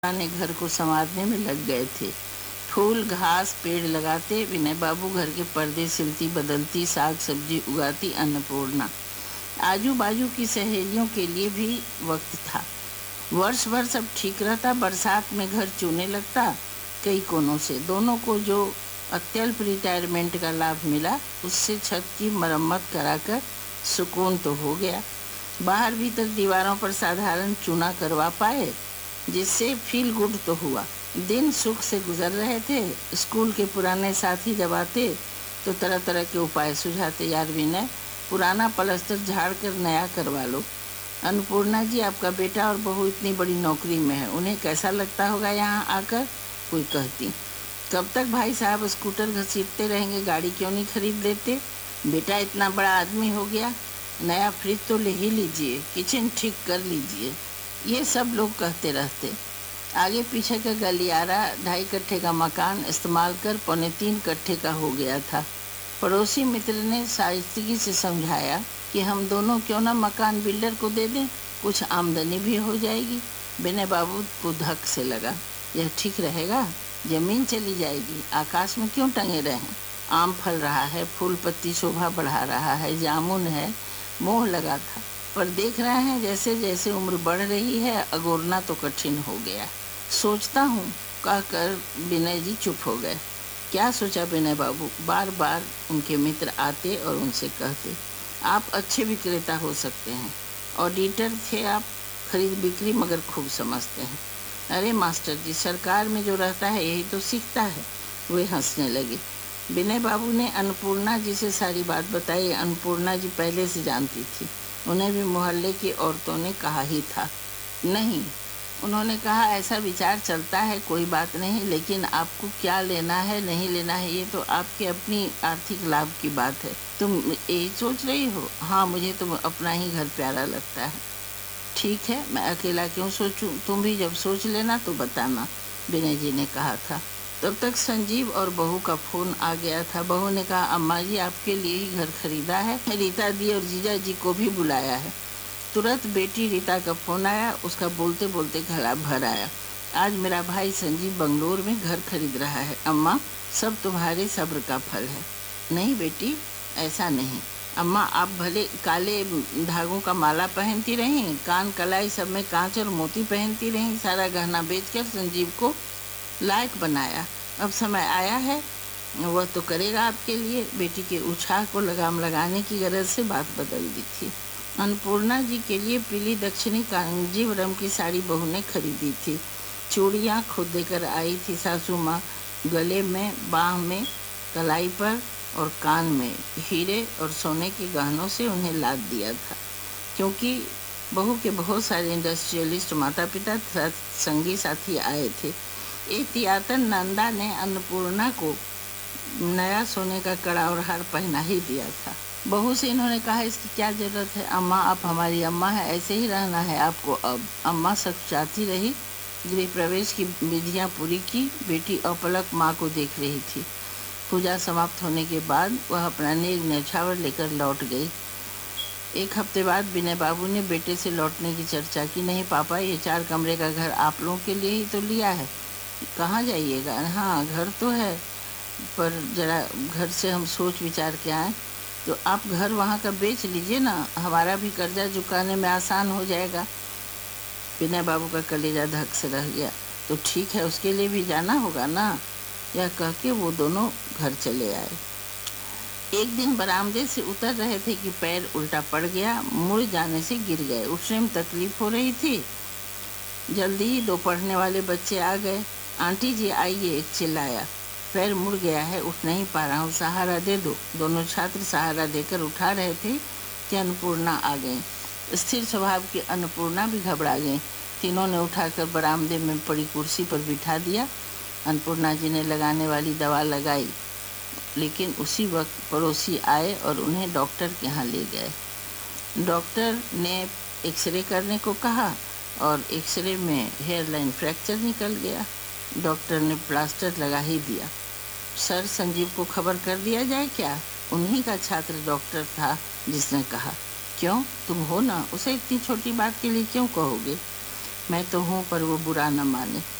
पुराने घर को संवारने में लग गए थे। फूल घास पेड़ लगाते विनय बाबू घर के पर्दे सिलती बदलती, साग सब्जी उगाती अन्नपूर्णा। आजू बाजू की सहेलियों के लिए भी वक्त था। वर्ष भर सब ठीक रहता, बरसात में घर चूने लगता कई कोनों से। दोनों को जो अत्यल्प रिटायरमेंट का लाभ मिला, उससे छत की मरम्मत कराकर सुकून तो हो गया। बाहर भीतर दीवारों पर साधारण चूना करवा पाए, जिससे फील गुड तो हुआ। दिन सुख से गुजर रहे थे। स्कूल के पुराने साथी जब आते तो तरह तरह के उपाय सुझाते। यार विनय, पुराना पलस्तर झाड़ कर नया करवा लो। अन्नपूर्णा जी, आपका बेटा और बहू इतनी बड़ी नौकरी में है, उन्हें कैसा लगता होगा यहाँ आकर? कोई कहती, कब तक भाई साहब स्कूटर घसीटते रहेंगे, गाड़ी क्यों नहीं खरीद लेते? बेटा इतना बड़ा आदमी हो गया, नया फ्रिज तो ले ही लीजिए, किचन ठीक कर लीजिए। ये सब लोग कहते रहते। आगे पीछे का गलियारा 2.5 कट्ठे का मकान इस्तेमाल कर 3.25 कट्ठे का हो गया था। पड़ोसी मित्र ने साइस्तगी से समझाया कि हम दोनों क्यों ना मकान बिल्डर को दे दें, कुछ आमदनी भी हो जाएगी। विनय बाबू को धक से लगा, यह ठीक रहेगा? जमीन चली जाएगी, आकाश में क्यों टंगे रहें? आम फल रहा है, फूल पत्ती शोभा बढ़ा रहा है, जामुन है, मोह लगा था, पर देख रहे हैं जैसे जैसे उम्र बढ़ रही है, अगोरना तो कठिन हो गया। सोचता हूँ, कहकर विनय जी चुप हो गए। क्या सोचा विनय बाबू? बार बार उनके मित्र आते और उनसे कहते, आप अच्छे विक्रेता हो सकते हैं, ऑडिटर थे आप, खरीद बिक्री मगर खूब समझते हैं। अरे मास्टर जी, सरकार में जो रहता है यही तो सीखता है। वे हंसने लगे। विनय बाबू ने अन्नपूर्णा जी से सारी बात बताई। अन्नपूर्णा जी पहले से जानती थी, उन्हें भी मोहल्ले की औरतों ने कहा ही था। नहीं, उन्होंने कहा, ऐसा विचार चलता है, कोई बात नहीं, लेकिन आपको क्या लेना है नहीं लेना है ये तो आपके अपनी आर्थिक लाभ की बात है। तुम यही सोच रही हो? हाँ, मुझे तो अपना ही घर प्यारा लगता है। ठीक है, मैं अकेला क्यों सोचूं? तुम भी जब सोच लेना तो बताना, विनय जी ने कहा था। तब तक संजीव और बहू का फोन आ गया था। बहू ने कहा, अम्मा जी आपके लिए ही घर खरीदा है, रीता दी और जीजा जी को भी बुलाया है। तुरंत बेटी रीता का फोन आया, उसका बोलते बोलते गला भर आया। आज मेरा भाई संजीव बंगलोर में घर खरीद रहा है। अम्मा, सब तुम्हारे सब्र का फल है। नहीं बेटी, ऐसा नहीं। अम्मा, आप भले काले धागों का माला पहनती रहीं, कान कलाई सब में कांच और मोती पहनती रहीं, सारा गहना बेचकर संजीव को लायक बनाया। अब समय आया है, वह तो करेगा आपके लिए। बेटी के उत्साह को लगाम लगाने की गरज से बात बदल दी थी। अन्नपूर्णा जी के लिए पीली दक्षिणी कांजीवरम की साड़ी बहू ने खरीदी थी। चूड़ियाँ खुद देकर आई थी सासू माँ। गले में, बाह में, कलाई पर और कान में हीरे और सोने के गहनों से उन्हें लाद दिया था। क्योंकि बहू के बहुत सारे इंडस्ट्रियलिस्ट माता पिता संगी साथी आए थे। एहतियातन नंदा ने अन्नपूर्णा को नया सोने का कड़ा और हार पहना ही दिया था। बहू से इन्होंने कहा, इसकी क्या जरूरत है अम्मा, आप हमारी अम्मा है, ऐसे ही रहना है आपको। अब अम्मा सचाती रही। गृह प्रवेश की विधियां पूरी की। बेटी अपलक माँ को देख रही थी। पूजा समाप्त होने के बाद वह अपना नेक न्यौछावर लेकर लौट गई। 1 हफ्ते बाद विनय बाबू ने बेटे से लौटने की चर्चा की। नहीं पापा, ये 4 कमरे का घर आप लोगों के लिए ही तो लिया है, कहाँ जाइएगा? हाँ, घर तो है, पर जरा घर से हम सोच विचार के आए, तो आप घर वहाँ का बेच लीजिए ना, हमारा भी कर्जा चुकाने में आसान हो जाएगा। विनय बाबू का कलेजा धक से रह गया। तो ठीक है, उसके लिए भी जाना होगा ना। यह कह के वो दोनों घर चले आए। एक दिन बरामदे से उतर रहे थे कि पैर उल्टा पड़ गया, मुड़ जाने से गिर गए। उठने में तकलीफ हो रही थी। जल्दी ही 2 पढ़ने वाले बच्चे आ गए। आंटी जी आइए, एक चिल्लाया। पैर मुड़ गया है, उठ नहीं पा रहा हूँ, सहारा दे दो। दोनों छात्र सहारा देकर उठा रहे थे कि अन्नपूर्णा आ गई। स्थिर स्वभाव की अन्नपूर्णा भी घबरा गई। तीनों ने उठाकर बरामदे में पड़ी कुर्सी पर बिठा दिया। अन्नपूर्णा जी ने लगाने वाली दवा लगाई, लेकिन उसी वक्त पड़ोसी आए और उन्हें डॉक्टर के यहाँ ले गए। डॉक्टर ने एक्सरे करने को कहा और एक्सरे में हेयरलाइन फ्रैक्चर निकल गया। डॉक्टर ने प्लास्टर लगा ही दिया। सर, संजीव को खबर कर दिया जाए क्या? उन्हीं का छात्र डॉक्टर था जिसने कहा। क्यों, तुम हो ना, उसे इतनी छोटी बात के लिए क्यों कहोगे? मैं तो हूँ पर वो बुरा न माने।